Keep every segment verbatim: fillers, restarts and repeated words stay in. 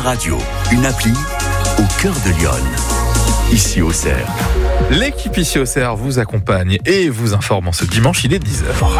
radio, une appli au cœur de Lyon. Ici au Cerf. L'équipe Ici au Cerf vous accompagne et vous informe en ce dimanche, il est dix heures.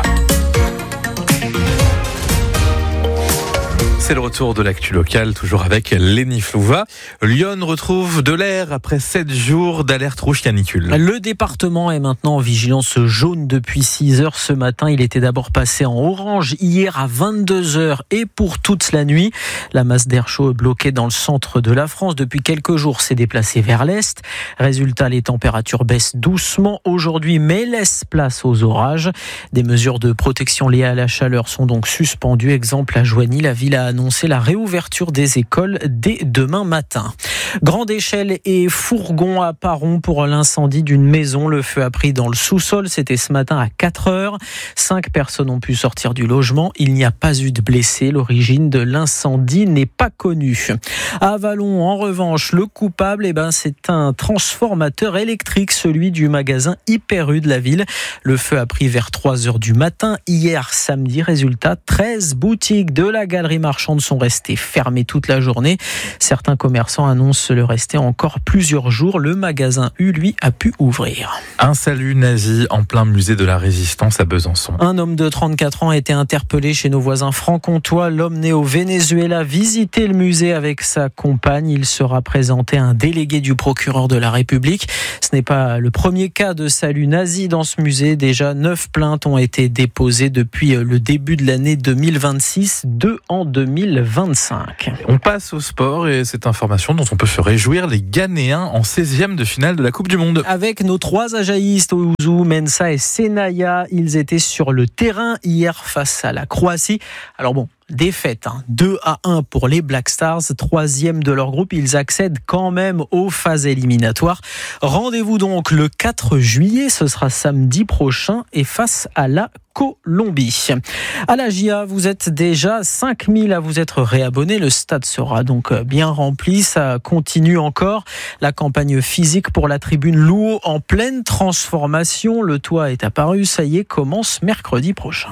C'est le retour de l'actu locale, toujours avec Lénie Flouva. Lyon retrouve de l'air après sept jours d'alerte rouge canicule. Le département est maintenant en vigilance jaune depuis six heures ce matin. Il était d'abord passé en orange hier à vingt-deux heures et pour toute la nuit. La masse d'air chaud bloquée dans le centre de la France depuis quelques jours s'est déplacée vers l'est. Résultat, les températures baissent doucement aujourd'hui mais laissent place aux orages. Des mesures de protection liées à la chaleur sont donc suspendues. Exemple à Joigny, la ville a annoncé la réouverture des écoles dès demain matin. Grande échelle et fourgon à Paron pour l'incendie d'une maison. Le feu a pris dans le sous-sol. C'était ce matin à quatre heures. Cinq personnes ont pu sortir du logement. Il n'y a pas eu de blessés. L'origine de l'incendie n'est pas connue. À Vallon, en revanche, le coupable, eh ben, c'est un transformateur électrique, celui du magasin Hyper U de la ville. Le feu a pris vers trois heures du matin hier samedi. Résultat, treize boutiques de la galerie marchande sont restées fermées toute la journée. Certains commerçants annoncent le rester encore plusieurs jours. Le magasin U, lui, a pu ouvrir. Un salut nazi en plein musée de la Résistance à Besançon. Un homme de trente-quatre ans a été interpellé chez nos voisins franc-comtois. L'homme né au Venezuela visitait le musée avec sa compagne. Il sera présenté à un délégué du procureur de la République. Ce n'est pas le premier cas de salut nazi dans ce musée. Déjà, neuf plaintes ont été déposées depuis le début de l'année deux mille vingt-six, deux en deux mille vingt-cinq. On passe au sport et cette information dont on peut se réjouir, les Ghanéens en seizième de finale de la Coupe du Monde. Avec nos trois ajaïstes, Ouzou, Mensah et Senaya, ils étaient sur le terrain hier face à la Croatie. Alors bon, défaite, hein. deux à un pour les Black Stars, troisième de leur groupe. Ils accèdent quand même aux phases éliminatoires. Rendez-vous donc le quatre juillet, ce sera samedi prochain et face à la Colombie. À la J A, vous êtes déjà cinq mille à vous être réabonnés. Le stade sera donc bien rempli. Ça continue encore. La campagne physique pour la tribune Louo en pleine transformation. Le toit est apparu. Ça y est, commence mercredi prochain.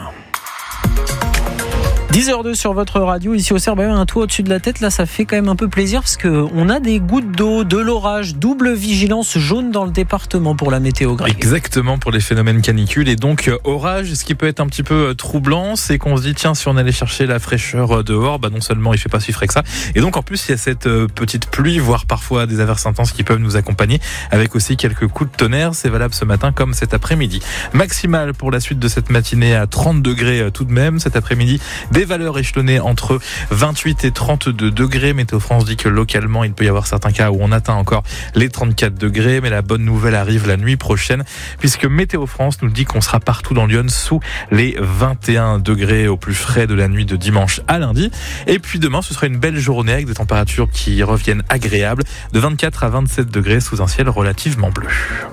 dix heures deux sur votre radio, ici au Cerf, un toit au-dessus de la tête, là ça fait quand même un peu plaisir parce qu'on a des gouttes d'eau, de l'orage, double vigilance jaune dans le département pour la météo grecque. Exactement, pour les phénomènes canicules et donc euh, orage. Ce qui peut être un petit peu euh, troublant, c'est qu'on se dit tiens, si on allait chercher la fraîcheur euh, dehors, bah non seulement il fait pas si frais que ça, et donc en plus il y a cette euh, petite pluie, voire parfois des averses intenses qui peuvent nous accompagner, avec aussi quelques coups de tonnerre. C'est valable ce matin comme cet après-midi. Maximal pour la suite de cette matinée à trente degrés euh, tout de même. Cet après-midi, des valeurs échelonnées entre vingt-huit et trente-deux degrés. Météo France dit que localement, il peut y avoir certains cas où on atteint encore les trente-quatre degrés. Mais la bonne nouvelle arrive la nuit prochaine, puisque Météo France nous dit qu'on sera partout dans Lyon sous les vingt et un degrés au plus frais de la nuit de dimanche à lundi. Et puis demain, ce sera une belle journée avec des températures qui reviennent agréables, de vingt-quatre à vingt-sept degrés sous un ciel relativement bleu.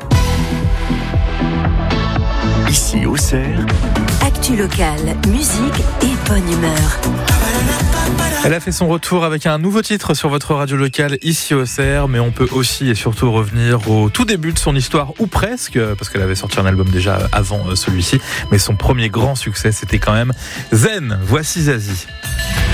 Ici au Cerf. Actu locale, musique et bonne humeur. Elle a fait son retour avec un nouveau titre sur votre radio locale ici au Cerf, mais on peut aussi et surtout revenir au tout début de son histoire, ou presque, parce qu'elle avait sorti un album déjà avant celui-ci, mais son premier grand succès c'était quand même Zen. Voici Zazie.